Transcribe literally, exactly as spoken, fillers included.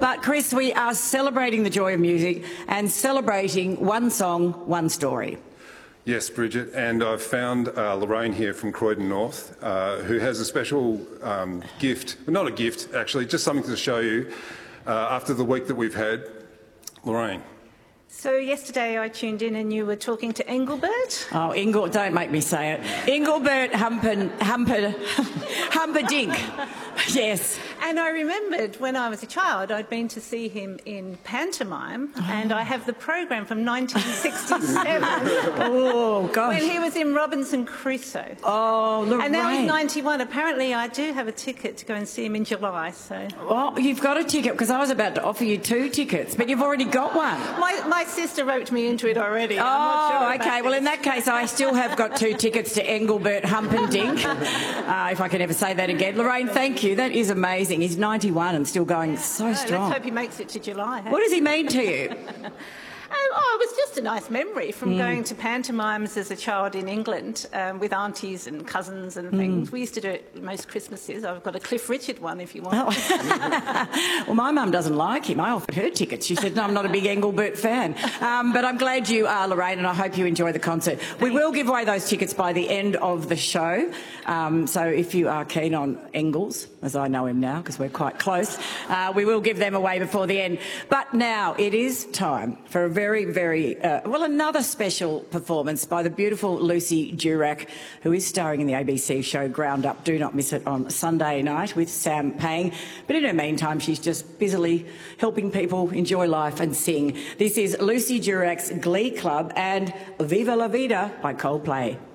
But Chris, we are celebrating the joy of music and celebrating one song, one story. Yes, Bridget, and I've found uh, Lorraine here from Croydon North, uh, who has a special um, gift, well, not a gift actually, just something to show you uh, after the week that we've had. Lorraine. So yesterday I tuned in and you were talking to Engelbert. Oh, Engel, don't make me say it. Engelbert Humper, Humper, Humperdinck. Yes. And I remembered when I was a child, I'd been to see him in pantomime, oh. and I have the program from nineteen sixty-seven. Oh, gosh. When he was in Robinson Crusoe. Oh, Lorraine. And now he's ninety-one. Apparently, I do have a ticket to go and see him in July. So. Well, you've got a ticket, because I was about to offer you two tickets, but you've already got one. My, my sister roped me into it already. Oh, I'm not sure okay. Well, this. in that case, I still have got two tickets to Engelbert Humperdinck, uh, if I can ever say that again. Lorraine, thank you. That is amazing. He's ninety-one and still going so no, strong. Let's hope he makes it to July. Hey? What does he mean to you? Um, oh, it was just a nice memory from mm. going to pantomimes as a child in England um, with aunties and cousins and things. Mm. We used to do it most Christmases. I've got a Cliff Richard one if you want. Oh. Well, my mum doesn't like him. I offered her tickets. She said, no, I'm not a big Engelbert fan. Um, but I'm glad you are, Lorraine, and I hope you enjoy the concert. We will give away those tickets by the end of the show. Um, so if you are keen on Engels, as I know him now because we're quite close, uh, we will give them away before the end. But now it is time for a very, very, uh, well, another special performance by the beautiful Lucy Durack, who is starring in the A B C show Ground Up. Do not miss it on Sunday night with Sam Payne. But in her meantime, she's just busily helping people enjoy life and sing. This is Lucy Durack's Glee Club and Viva la Vida by Coldplay.